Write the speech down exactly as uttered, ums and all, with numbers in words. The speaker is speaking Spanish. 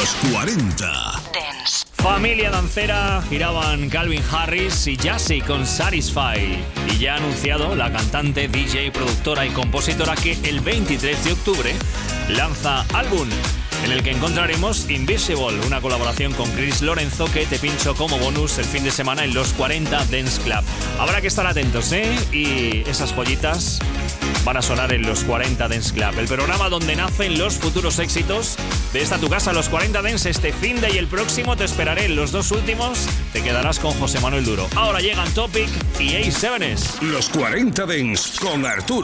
Los cuarenta Dance. Familia dancera, giraban Calvin Harris y Jassy con Satisfy. Y ya ha anunciado la cantante, D J, productora y compositora que el veintitrés de octubre lanza álbum, en el que encontraremos Invisible, una colaboración con Chris Lorenzo que te pincho como bonus el fin de semana en los cuarenta Dance Club. Habrá que estar atentos, ¿eh? Y esas joyitas van a sonar en los cuarenta Dance Club, el programa donde nacen los futuros éxitos de esta tu casa, los cuarenta Dance. Este finde y el próximo te esperaré. En los dos últimos te quedarás con José Manuel Duro. Ahora llegan Topic y A siete. Los cuarenta Dance con Arturo